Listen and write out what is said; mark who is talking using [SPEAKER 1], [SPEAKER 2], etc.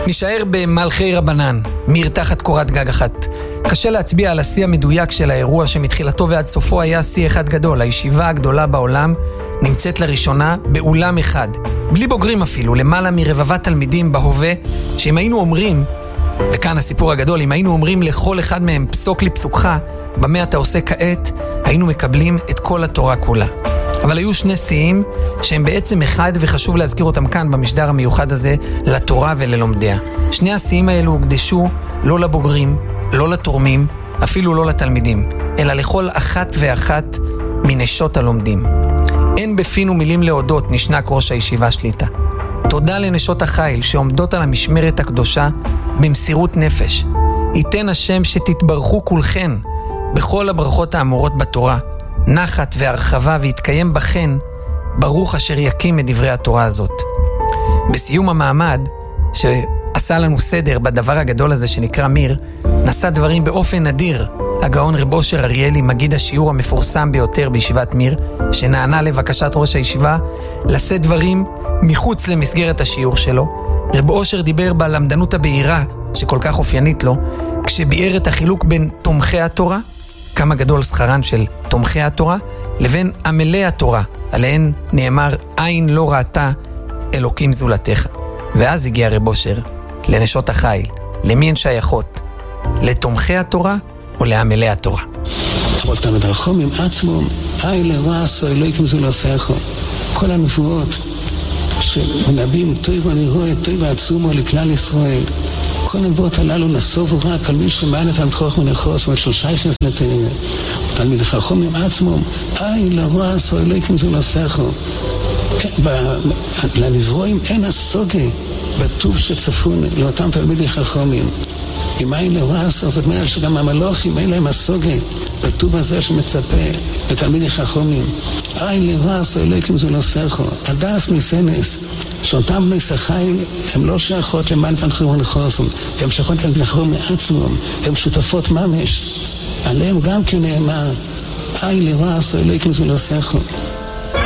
[SPEAKER 1] נשאר במלכי רבנן, מיר תחת קורת גג אחת. קשה להצביע על השיא המדויק של האירוע שמתחילתו ועד סופו היה שיא אחד גדול. הישיבה הגדולה בעולם נמצאת לראשונה באולם אחד, בלי בוגרים אפילו, למעלה מרבבת תלמידים בהווה, שאם היינו אומרים, וכאן הסיפור הגדול, אם היינו אומרים לכל אחד מהם פסוק לי פסוקך, במה אתה עושה כעת, היינו מקבלים את כל התורה כולה. אבל היו שני שיאים שהם בעצם אחד, וחשוב להזכיר אותם כאן במשדר המיוחד הזה, לתורה וללומדיה. שני השיאים האלו הוקדשו לא לבוגרים, לא לתורמים, אפילו לא לתלמידים, אלא לכל אחת ואחת מנשות הלומדים. אין בפינו מילים להודות, נשנק ראש הישיבה שליטה. תודה לנשות החיל שעומדות על המשמרת הקדושה במסירות נפש. ייתן השם שתתברכו כולכן בכל הברכות האמורות בתורה, נחת והרחבה, והתקיים בכן ברוך אשר יקים את דברי התורה הזאת. בסיום המעמד שעשה לנו סדר בדבר הגדול הזה שנקרא מיר, נשא דברים באופן נדיר הגאון רב אושר אריאלי, מגיד השיעור המפורסם ביותר בישיבת מיר, שנענה לבקשת ראש הישיבה לשאת דברים מחוץ למסגרת השיעור שלו. רב אושר דיבר בלמדנות הבהירה שכל כך אופיינית לו, כשביאר את החילוק בין תומכי התורה, כמה גדול שכרן של תומכי התורה, לבין עמלי התורה, עליהן נאמר עין לא ראתה אלוקים זולתך. ואז הגיע רב אושר לנשות החיל, למי הן שייכות? לתומכי התורה או לעמלי התורה?
[SPEAKER 2] אבל תלמיד החכמים עצמם, עין לרעש אלוקים זולתך. כל הנבואות שמנבאים טוב אני רואה, טוב עצומו לכלל ישראל, כל הנבואות הללו נסובו רק על מי שמען את המתחוך מנחוס ושלושה יחס לתאר. תלמיד החכמים עצמם, עין לרעש אלוקים זולתך. לנברואים אין הסוגה בטוב שצפון לאותם תלמידי חכמים. אם אין לרעש, זאת אומרת שגם המלוכים אין להם הסוגה בטוב הזה שמצפה לתלמידי חכמים. אין לרעש אלוקים זולתך. הדס מסנס שאותם בני שחיל הם לא שייכות למען תנחום ונחוסם, הם שייכות לתלמידי חכמים מעצמם, הם שותפות ממש. עליהם גם כן נאמר אין לרעש אלוקים זולתך.